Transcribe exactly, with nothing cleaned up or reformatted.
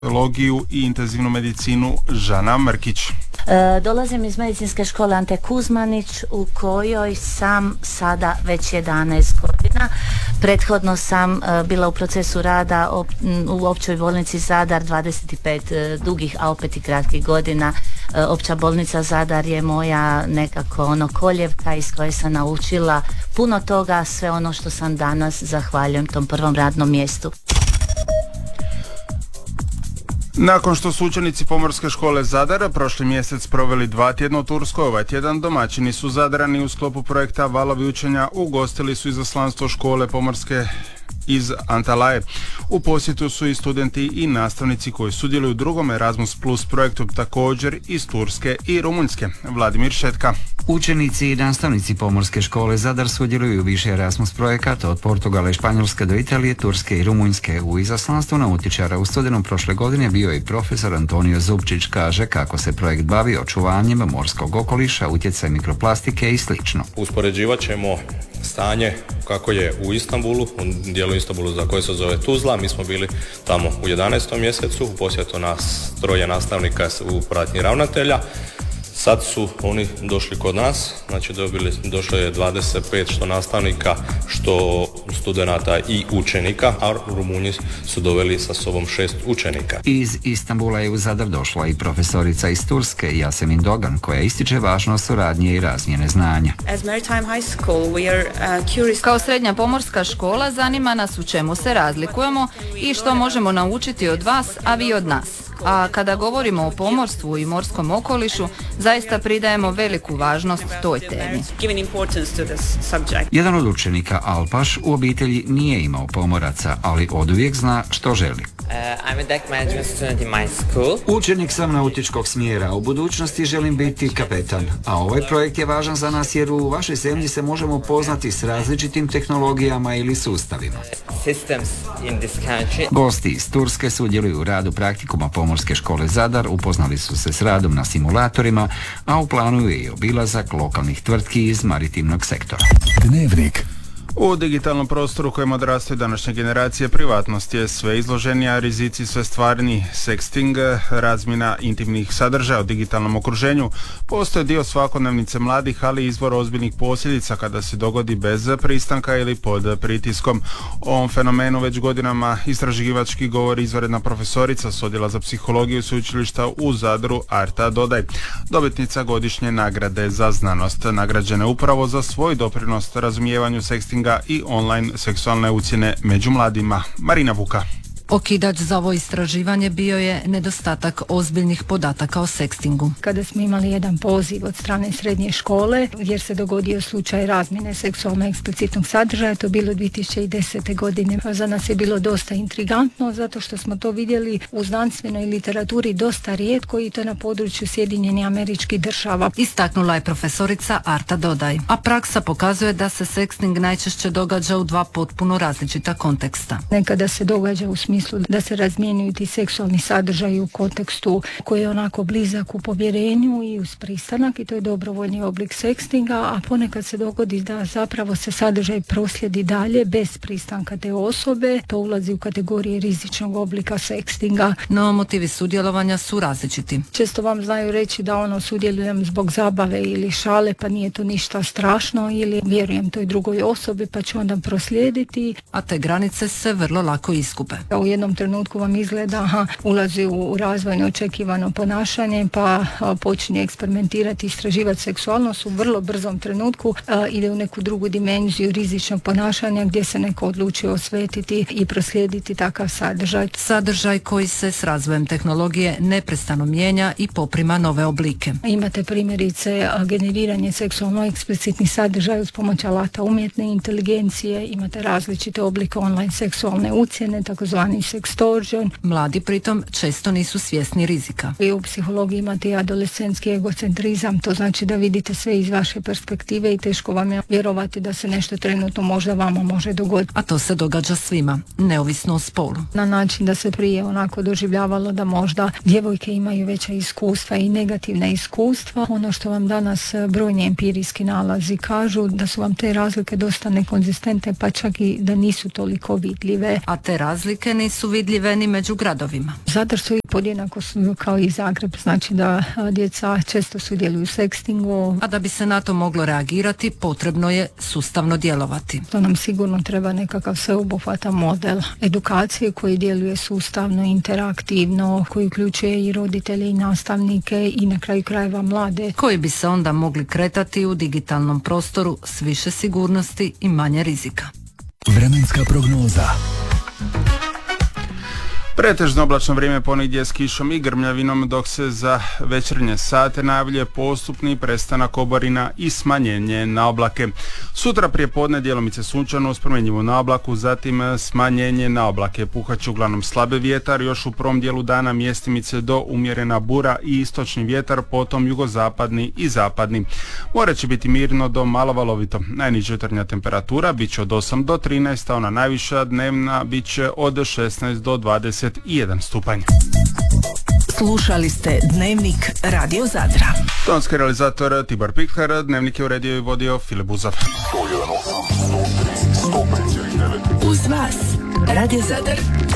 logiju i intenzivnu medicinu Žana Mrkić. E, dolazim iz medicinske škole Ante Kuzmanić u kojoj sam sada već jedanaest godina. Prethodno sam e, bila u procesu rada op, u općoj bolnici Zadar dvadeset pet e, dugih, a opet i kratkih godina. E, opća bolnica Zadar je moja nekako ono koljevka iz koje sam naučila puno toga, sve ono što sam danas zahvaljujem tom prvom radnom mjestu. Nakon što su učenici Pomorske škole Zadar prošli mjesec proveli dva tjedna u Turskoj, ovaj tjedan domaćini su Zadrani u sklopu projekta Valovi učenja ugostili su izaslanstvo škole Pomorske iz Antalaje. U posjetu su i studenti i nastavnici koji sudjeluju u drugom Erasmus Plus projektu, također iz Turske i Rumunjske. Vladimir Šetka. Učenici i nastavnici Pomorske škole Zadar sudjeluju u više Erasmus projekata od Portugala i Španjolske do Italije, Turske i Rumunjske. U izaslanstvu nautičara u studenom prošle godine bio i profesor Antonio Zupčić. Kaže kako se projekt bavi očuvanjem morskog okoliša, utjecaj mikroplastike i slično. Uspoređivat ćemo stanje kako je u Istanbulu, u dijelu Istanbulu za koje se zove Tuzla. Mi smo bili tamo u jedanaestom mjesecu, u posjetu nas troje nastavnika u pratnji ravnatelja. Sad su oni došli kod nas, znači dobili, došlo je dvadeset pet što nastavnika, što studenata i učenika, a Rumunji su doveli sa sobom šest učenika. Iz Istanbula je u Zadar došla i profesorica iz Turske, Yasemin Dogan, koja ističe važnost suradnje i razmjene znanja. Kao srednja pomorska škola zanima nas u čemu se razlikujemo i što možemo naučiti od vas, a vi od nas. A kada govorimo o pomorstvu i morskom okolišu, zaista pridajemo veliku važnost toj temi. Jedan od učenika, Alpaš, u obitelji nije imao pomoraca, ali oduvijek zna što želi. Uh, I'm a deck management student in my school. Učenik sam nautičkog smjera, u budućnosti želim biti kapetan, a ovaj projekt je važan za nas jer u vašoj zemlji se možemo poznati s različitim tehnologijama ili sustavima. Systems in this country. Gosti iz Turske sudjeluju u radu praktikuma Pomorske škole Zadar, upoznali su se s radom na simulatorima, a u planu je i obilazak lokalnih tvrtki iz maritimnog sektora. Dnevnik. U digitalnom prostoru kojem odrastaju današnje generacije privatnost je sve izloženija, rizici sve stvarni. Sexting, razmjena intimnih sadržaja u digitalnom okruženju, postoje dio svakodnevnice mladih, ali izvor ozbiljnih posljedica kada se dogodi bez pristanka ili pod pritiskom. O ovom fenomenu već godinama istraživački govori izvanredna profesorica s odjela za psihologiju sveučilišta u Zadru Arta Dodaj, dobitnica godišnje nagrade za znanost, nagrađena upravo za svoj doprinos razumijevanju sextinga i online seksualne ucjene među mladima. Marina Vuka. Okidač za ovo istraživanje bio je nedostatak ozbiljnih podataka o sekstingu. Kada smo imali jedan poziv od strane srednje škole, jer se dogodio slučaj razmjene seksualno eksplicitnog sadržaja, to je bilo dvije tisuće desete. godine. Za nas je bilo dosta intrigantno, zato što smo to vidjeli u znanstvenoj literaturi dosta rijetko i to na području Sjedinjenih Američkih Država. Istaknula je profesorica Arta Dodaj. A praksa pokazuje da se seksting najčešće događa u dva potpuno različita konteksta. Nekada se događa u smislu da se razmjenjuju ti seksualni sadržaji u kontekstu koji je onako blizak u povjerenju i uz pristanak i to je dobrovoljni oblik sekstinga, a ponekad se dogodi da zapravo se sadržaj proslijedi dalje bez pristanka te osobe. To ulazi u kategorije rizičnog oblika sekstinga. No motivi sudjelovanja su različiti. Često vam znaju reći da ono sudjelujem zbog zabave ili šale pa nije to ništa strašno ili vjerujem toj drugoj osobi pa ću onda proslijediti. A te granice se vrlo lako iskupe. U jednom trenutku vam izgleda aha, ulazi u razvojno očekivano ponašanje pa a, počinje eksperimentirati, istraživati seksualnost, u vrlo brzom trenutku a, ide u neku drugu dimenziju rizičnog ponašanja gdje se neko odlučio osvetiti i proslijediti takav sadržaj. Sadržaj koji se s razvojem tehnologije neprestano mijenja i poprima nove oblike. Imate primjerice a, generiranje seksualno eksplicitnih sadržaja uz pomoć alata umjetne inteligencije, imate različite oblike online seksualne ucjene, takozvani sextortion. Mladi pritom često nisu svjesni rizika. I u psihologiji imate adolescentski egocentrizam, to znači da vidite sve iz vaše perspektive i teško vam je vjerovati da se nešto trenutno možda vama može dogoditi. A to se događa svima, neovisno o spolu. Na način da se prije onako doživljavalo da možda djevojke imaju veća iskustva i negativna iskustva. Ono što vam danas brojni empirijski nalazi kažu da su vam te razlike dosta nekonzistentne, pa čak i da nisu toliko vidljive. A te razlike nisu vidljive ni među gradovima. Zadar su i podjednako su kao i Zagreb, znači da djeca često sudjeluju u sekstingu. A da bi se na to moglo reagirati, potrebno je sustavno djelovati. To nam sigurno treba nekakav sveobuhvatan model edukacije koji djeluje sustavno, interaktivno, koji uključuje i roditelje i nastavnike i na kraju krajeva mlade. Koji bi se onda mogli kretati u digitalnom prostoru s više sigurnosti i manje rizika. Vremenska prognoza. Pretežno oblačno vrijeme ponegdje s kišom i grmljavinom, dok se za večernje sate najavljuje postupni prestanak oborina i smanjenje na oblake. Sutra prije podne djelomice sunčano uz promjenjivu na oblaku, zatim smanjenje na oblake. Puhat će uglavnom slabe vjetar, još u prvom dijelu dana mjestimice do umjerena bura i istočni vjetar, potom jugozapadni i zapadni. More će biti mirno do malo valovito. Najniža jutarnja temperatura bit će od osam do trinaest, a ona najviša dnevna bit će od šesnaest do dvadeset jedan stupanj. Slušali ste Dnevnik Radio Zadra. Tonski realizator Tibor Pikhar, Dnevnik je uredio i vodio Filip Buzav. Uz vas Radio Zadar.